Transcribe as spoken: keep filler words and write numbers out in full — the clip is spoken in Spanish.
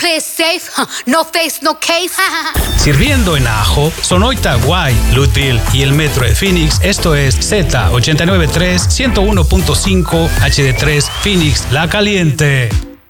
Clear safe, huh, no face, no case. Sirviendo en Ajo, Sonoita, Guay, Lutville y el Metro de Phoenix, esto es Z ochenta y nueve punto tres, ciento uno punto cinco H D tres Phoenix, La Caliente.